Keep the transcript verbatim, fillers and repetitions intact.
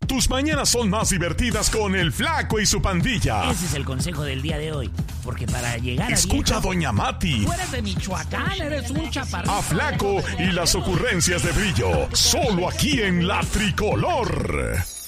tus mañanas son más divertidas con el Flaco y su pandilla. Ese es el consejo del día de hoy. Porque para llegar a Escucha a viejo, Doña Mati. tú eres de Michoacán, eres un chaparrito. A Flaco y las ocurrencias de Brillo. Solo aquí en La Tricolor.